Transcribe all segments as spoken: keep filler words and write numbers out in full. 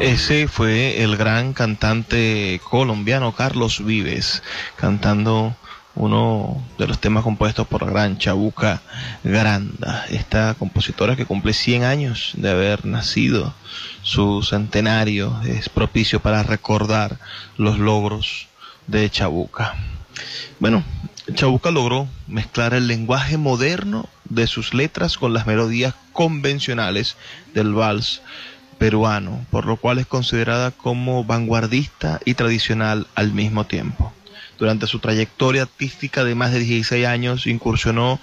Ese fue el gran cantante colombiano Carlos Vives, cantando uno de los temas compuestos por la gran Chabuca Granda, esta compositora que cumple cien años de haber nacido. Su centenario es propicio para recordar los logros de Chabuca. Bueno, Chabuca logró mezclar el lenguaje moderno de sus letras con las melodías convencionales del vals peruano, por lo cual es considerada como vanguardista y tradicional al mismo tiempo. Durante su trayectoria artística de más de dieciséis años, incursionó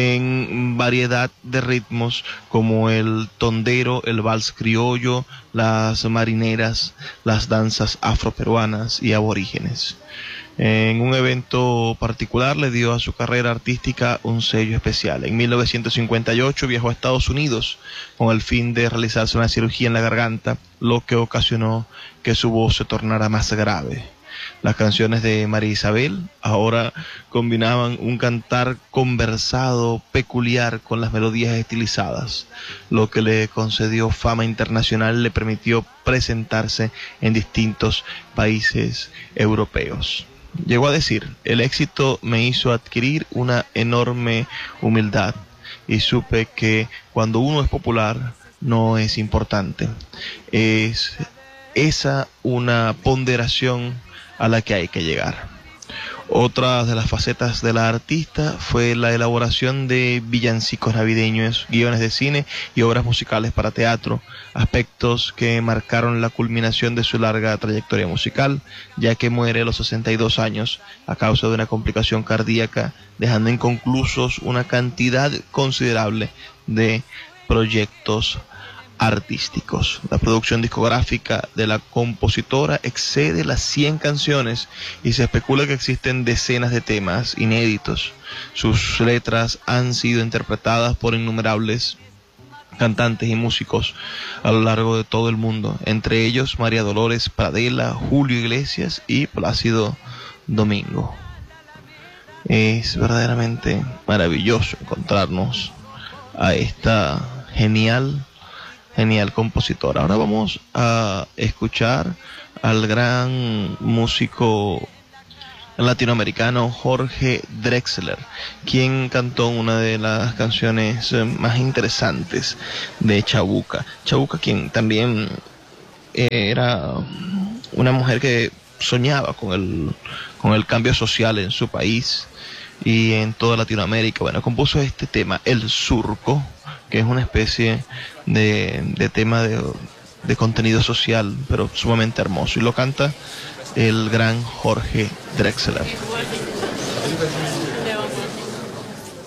en variedad de ritmos como el tondero, el vals criollo, las marineras, las danzas afroperuanas y aborígenes. En un evento particular le dio a su carrera artística un sello especial. En mil novecientos cincuenta y ocho viajó a Estados Unidos con el fin de realizarse una cirugía en la garganta, lo que ocasionó que su voz se tornara más grave. Las canciones de María Isabel ahora combinaban un cantar conversado peculiar con las melodías estilizadas, lo que le concedió fama internacional y le permitió presentarse en distintos países europeos. Llegó a decir: el éxito me hizo adquirir una enorme humildad y supe que cuando uno es popular no es importante. Es esa una ponderación a la que hay que llegar. Otra de las facetas de la artista fue la elaboración de villancicos navideños, guiones de cine y obras musicales para teatro, aspectos que marcaron la culminación de su larga trayectoria musical, ya que muere a los sesenta y dos años a causa de una complicación cardíaca, dejando inconclusos una cantidad considerable de proyectos artísticos. La producción discográfica de la compositora excede las cien canciones y se especula que existen decenas de temas inéditos. Sus letras han sido interpretadas por innumerables cantantes y músicos a lo largo de todo el mundo, entre ellos María Dolores Pradela, Julio Iglesias y Plácido Domingo. Es verdaderamente maravilloso encontrarnos a esta genial Genial compositor. Ahora vamos a escuchar al gran músico latinoamericano Jorge Drexler, quien cantó una de las canciones más interesantes de Chabuca. Chabuca, quien también era una mujer que soñaba con el, con el cambio social en su país y en toda Latinoamérica. Bueno, compuso este tema, El Surco, que es una especie de, de tema de, de contenido social, pero sumamente hermoso, y lo canta el gran Jorge Drexler.